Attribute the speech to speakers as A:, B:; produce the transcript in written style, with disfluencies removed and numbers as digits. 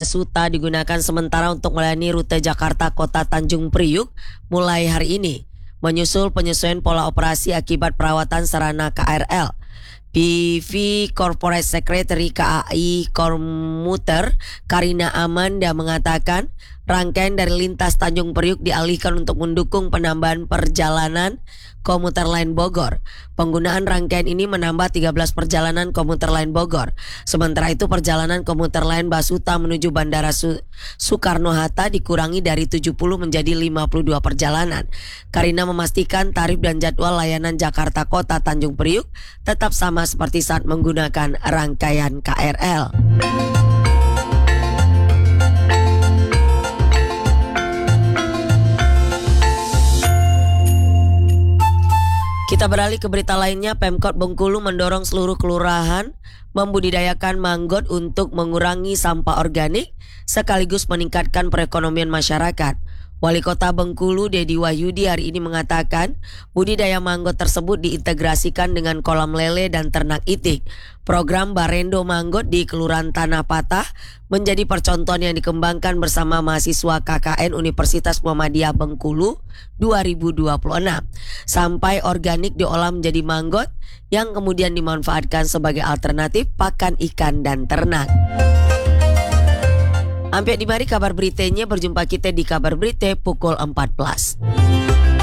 A: Basuta digunakan sementara untuk melayani rute Jakarta Kota Tanjung Priuk mulai hari ini, menyusul penyesuaian pola operasi akibat perawatan sarana KRL. PV Corporate Secretary KAI Komuter Karina Amanda mengatakan rangkaian dari lintas Tanjung Priuk dialihkan untuk mendukung penambahan perjalanan komuter lain Bogor. Penggunaan rangkaian ini menambah 13 perjalanan komuter lain Bogor. Sementara itu perjalanan komuter lain Basuta menuju Bandara Soekarno-Hatta dikurangi dari 70 menjadi 52 perjalanan. Karina memastikan tarif dan jadwal layanan Jakarta Kota Tanjung Priuk tetap sama seperti saat menggunakan rangkaian KRL. Kita beralih ke berita lainnya. Pemkot Bengkulu mendorong seluruh kelurahan membudidayakan manggot untuk mengurangi sampah organik sekaligus meningkatkan perekonomian masyarakat. Wali Kota Bengkulu Dedi Wahyudi hari ini mengatakan budidaya manggot tersebut diintegrasikan dengan kolam lele dan ternak itik. Program Barendo Manggot di Kelurahan Tanah Patah menjadi percontohan yang dikembangkan bersama mahasiswa KKN Universitas Muhammadiyah Bengkulu 2026. Sampai organik diolah menjadi manggot yang kemudian dimanfaatkan sebagai alternatif pakan ikan dan ternak. Sampai di mari kabar beritanya, berjumpa kita di kabar berita pukul 14.